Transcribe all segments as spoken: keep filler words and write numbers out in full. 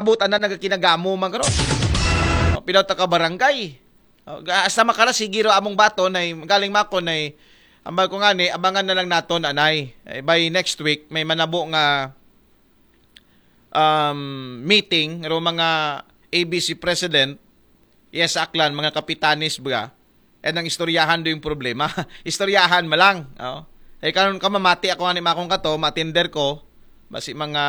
abutan na nagakinagamo man karon. O, pinauta ka barangay. O, asa makala sigiro among baton ay galing mako nay ambag ko nga ni abangan na lang naton anay. Eh, by next week may manabo nga um, meeting ro mga A B C president yes aklan mga kapitanis ba. Eh nang istoryahan do yung problema. Istoryahan malang. Oh. Eh karon ka mamati ako ani makong kato, matinder ko basi mga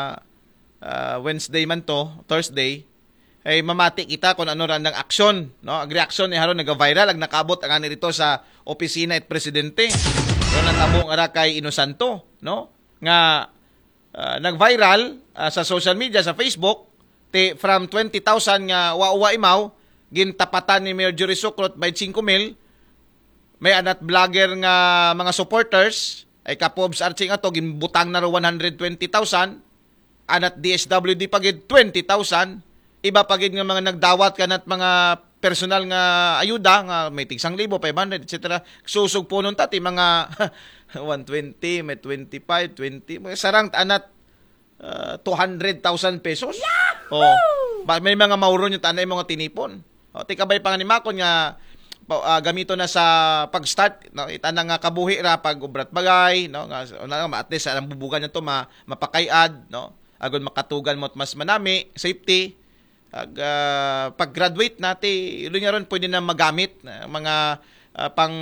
uh, Wednesday man to, Thursday. Eh mamati kita kung ano ra nang aksyon, no? Ang reaksyon ni haron naga-viral ag nakabot ang ani rito sa opisina at presidente. So natabo nga ra kay Inosanto, no? Nga uh, nag-viral uh, sa social media sa Facebook ti from twenty thousand nga wa-uwa imaw gintapatan ni Mayor Jory Sukrot by five mil. May anat vlogger nga mga supporters ay kapobs arching ato ginbutang na ro one hundred twenty thousand. Anat D S W D pagid twenty thousand. Iba pagid nga mga nagdawat kanat mga personal nga ayuda nga may tigsang libo, five hundred, et cetera. Susug po nun tati mga one twenty, may twenty-five, twenty. Sarang anat uh, two hundred thousand pesos. Oh, may mga mauron yung tanay mga tinipon. O, tikabay panganimakon nga uh, gamito na sa pag-start, no? Itanang nga kabuhi ra pag ubrat bagay, no? Nga una at least ang bubugan nito ma mapakayad, no? Agon makatugan mo't mas manami, safety. Ag uh, pag-graduate nati, ilo nga ron pwede na magamit uh, mga uh, pang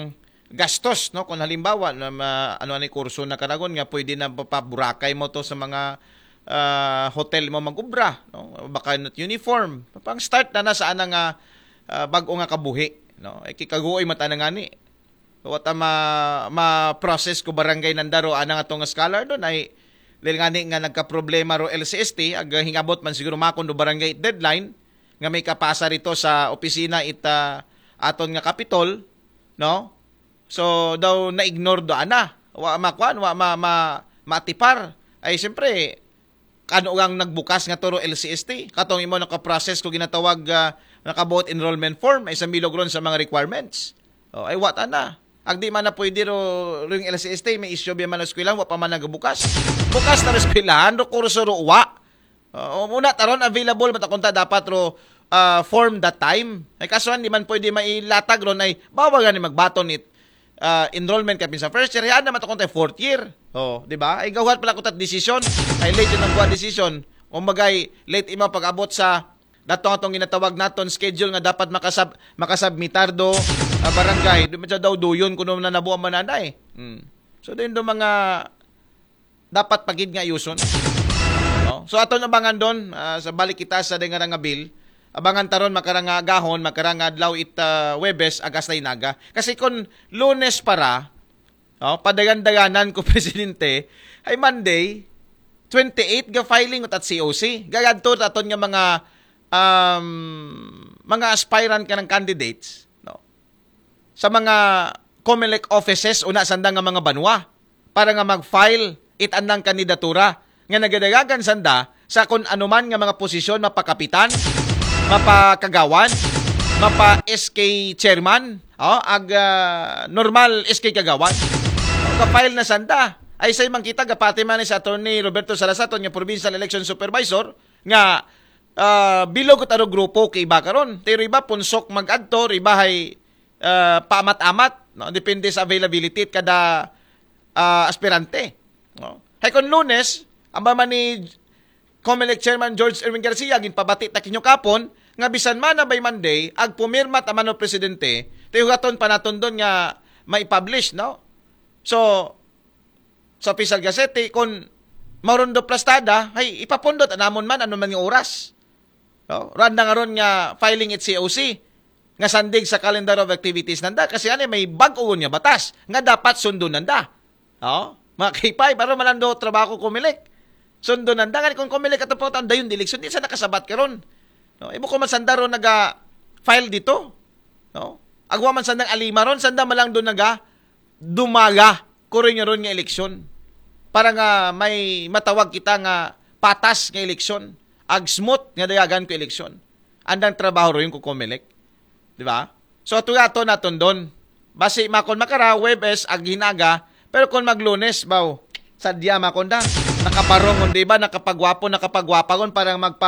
gastos, no? Kung halimbawa na uh, ano ani kurso na kanagon nga pwede na paburakay mo to sa mga uh, hotel mo magubra, no? Baka not uniform. Pang start na na sa ana nga uh, bag-o nga kabuhi, no? Ay kikaguoy mata na ngani. Wata ma ma-process ko barangay nandaro ana nga tong scholar don ay lilingani nga nagka-problema ro L C S T ag hingabot man siguro makon do barangay deadline nga may kapasa rito sa opisina ita aton nga kapitol, no? So daw na-ignore do ana. Wa makwan wa ma, ma matipar. Ay siyempre kano ang nagbukas nga toro L C S T katong imo naka-process ko ginatawag uh, nakabot enrollment form ay sa milog ron sa mga requirements. Oh, ay wat ana. Agdi man na pwede ro ring L C S T may issue biya man eskwelahan wa pa man nagabukas. Bukas na eskwelahan ro kurso ro wa. Uh, muna taron available matakunta dapat ro uh, form that time. Ay kasuan di man pwede mailatag ron ay bawagan ni magbaton it uh, enrollment kapin sa first year yan na matakunta fourth year. Oh, di ba? Ay gawat pala kutat decision. Ay late yung nagbuhat decision. Umagay late ima pag-abot sa dato atong ginatawag naton schedule nga dapat makasab makasubmitar do uh, barangay. Di man daw duyon kuno na nabuang mananay. Hmm. So din do mga dapat pagid nga ayuson. No? So aton abangan don uh, sa balik kita sa denga nga bill. Abangan taron makaranga gahon, makaranga adlaw it uh, Webes agas na inaga. Kasi kun Lunes para, no, padagan-daganan ko presidente ay Monday twenty-eight ga filing at C O C. Gagadto aton nga mga um, mga aspirant ka ng candidates, no, sa mga COMELEC offices una sanda nga mga banwa para nga mag-file it anang kandidatura nga nagadagagan sanda sa kun anuman nga mga posisyon mapakapitan, mapakagawan, mapa-S K chairman, oh, ag uh, normal S K kagawan. Ka-file na sanda ay say man kita gapati man sa attorney Roberto Salazar nga provincial election supervisor nga uh, bilog at aro grupo kay iba karon. Pero iba punsok mag-adto, iba hay uh, paamat-amat, no? Depende sa availability kada uh, aspirante. No? Hay kon Lunes, amba man ni COMELEC Chairman George Erwin Garcia ginpabati ta kinyo kapon nga bisan man na by Monday ag pumirma ta man no presidente, tayugaton pa naton don nga mai-publish, no? So sa official gazette kon marondo plastada hay ipapundot anamon man ano man nga oras. No? Randa nga ron nga filing it C O C nga sandig sa calendar of activities nanda kasi ani may bag-o nga batas nga dapat sundon nanda. No? Mga kipay para malando trabaho COMELEC. Sundo nanda nga kung COMELEC ato po dayon eleksyon di sa nakasabat karon. No? Ibo ko man sanda ron naga file dito. No? Agwa man sandang alima ron sanda malang do naga dumaga kuring ron nga eleksyon. Para nga may matawag kita nga patas nga eleksyon. Ag smooth nga dayagan ko eleksyon. Andang trabaho ro yung ko COMELEC. Di ba? So ato ato naton don. Basi makon makara Webes ag hinaga pero kung mag-Lunes baw sadya makonda nakaparong di ba nakapagwapo nakapagwapagon parang magpa